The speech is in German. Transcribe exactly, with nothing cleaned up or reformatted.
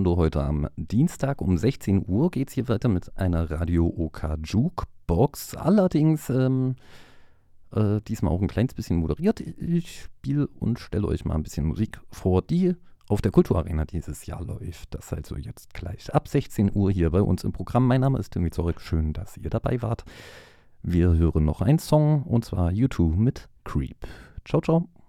Hallo heute am Dienstag um sechzehn Uhr geht es hier weiter mit einer Radio OK Jukebox. Allerdings ähm, äh, diesmal auch ein kleines bisschen moderiert. Ich spiele und stelle euch mal ein bisschen Musik vor, die auf der Kulturarena dieses Jahr läuft. Das also jetzt gleich ab sechzehn Uhr hier bei uns im Programm. Mein Name ist Timmy Zorek. Schön, dass ihr dabei wart. Wir hören noch einen Song und zwar U zwei mit Creep. Ciao, ciao.